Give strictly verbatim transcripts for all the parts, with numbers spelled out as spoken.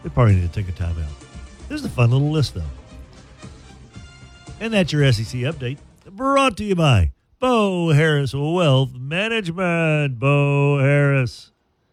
They probably need to take a time out. This is a fun little list, though. And that's your S E C update, brought to you by Bo Harris Wealth Management. Bo Harris.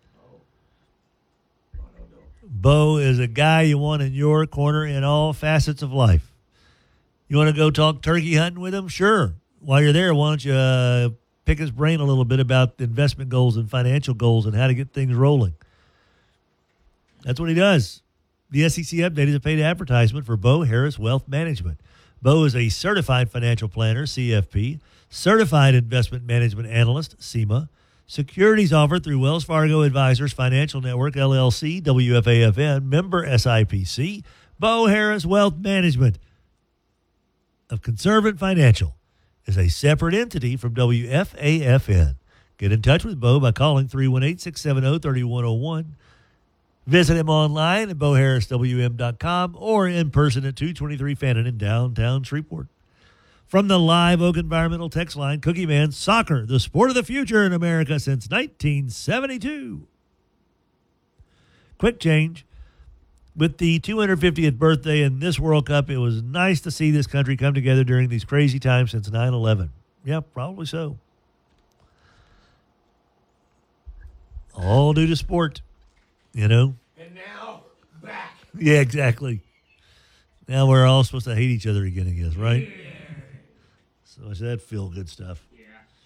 Bo is a guy you want in your corner in all facets of life. You want to go talk turkey hunting with him? Sure. While you're there, why don't you uh, pick his brain a little bit about investment goals and financial goals and how to get things rolling. That's what he does. The S E C update is a paid advertisement for Bo Harris Wealth Management. Bo is a certified financial planner, C F P, certified investment management analyst, C M A, securities offered through Wells Fargo Advisors Financial Network, L L C, W F A F N, member S I P C. Bo Harris Wealth Management of Conservant Financial is a separate entity from W F A F N. Get in touch with Bo by calling three one eight, six seven zero, three one zero one. Visit him online at bo harris w m dot com or in person at two twenty-three Fannin in downtown Shreveport. From the Live Oak Environmental Text Line, Cookie Man, soccer, the sport of the future in America since nineteen seventy-two. Quick change. With the two hundred fiftieth birthday in this World Cup, it was nice to see this country come together during these crazy times since nine eleven. Yeah, probably so. All due to sport, you know. And now, back. Yeah, exactly. Now we're all supposed to hate each other again, I guess, right? Yeah. So much of that feel-good stuff. Yeah.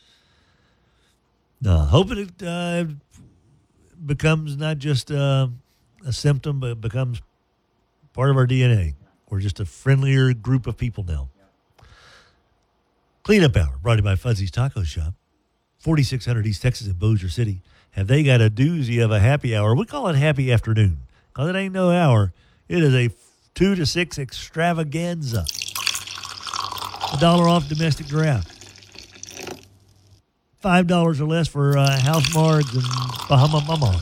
No, hoping it uh, becomes not just uh, a symptom, but it becomes part of our D N A. We're just a friendlier group of people now. Yeah. Cleanup Hour, brought to you by Fuzzy's Taco Shop, forty-six hundred East Texas in Bossier City. Have they got a doozy of a happy hour? We call it happy afternoon because it ain't no hour. It is a two to six extravaganza. A dollar off domestic draft. Five dollars or less for uh, House Margs and Bahama Mama.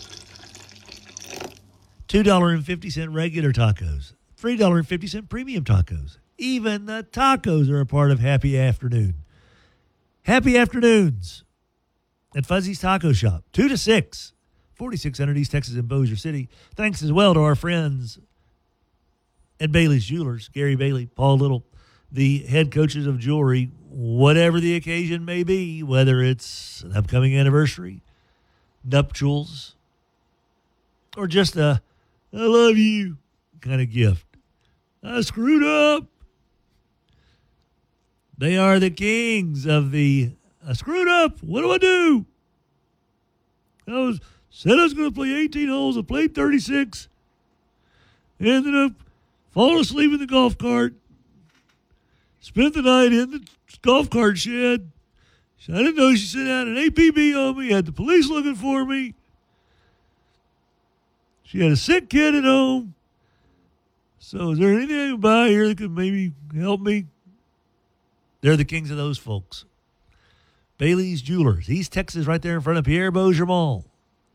Two dollars and fifty cents regular tacos. Three dollars and fifty cents premium tacos. Even the tacos are a part of happy afternoon. Happy afternoons at Fuzzy's Taco Shop, two to six, forty-six hundred East Texas in Bossier City. Thanks as well to our friends at Bailey's Jewelers, Gary Bailey, Paul Little, the head coaches of jewelry, whatever the occasion may be, whether it's an upcoming anniversary, nuptials, or just a I love you kind of gift. I screwed up. They are the kings of the I screwed up. What do I do? I was said I was going to play eighteen holes. I played thirty-six. Ended up falling asleep in the golf cart. Spent the night in the golf cart shed. I didn't know she sent out an A P B on me. Had the police looking for me. She had a sick kid at home. So is there anything I can buy here that could maybe help me? They're the kings of those folks. Bailey's Jewelers, East Texas, right there in front of Pierre Bossier Mall.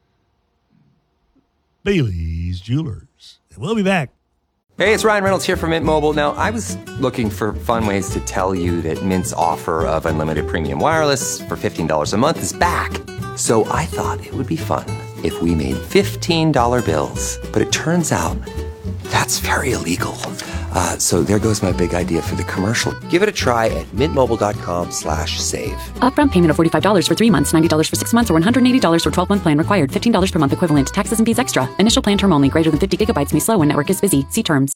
Bailey's Jewelers. And we'll be back. Hey, it's Ryan Reynolds here from Mint Mobile. Now, I was looking for fun ways to tell you that Mint's offer of unlimited premium wireless for fifteen dollars a month is back. So I thought it would be fun if we made fifteen dollar bills. But it turns out that's very illegal. Uh, so there goes my big idea for the commercial. Give it a try at mintmobile.com slash save. Upfront payment of forty-five dollars for three months, ninety dollars for six months, or one hundred eighty dollars for twelve-month plan required. fifteen dollars per month equivalent. Taxes and fees extra. Initial plan term only. Greater than fifty gigabytes may slow when network is busy. See terms.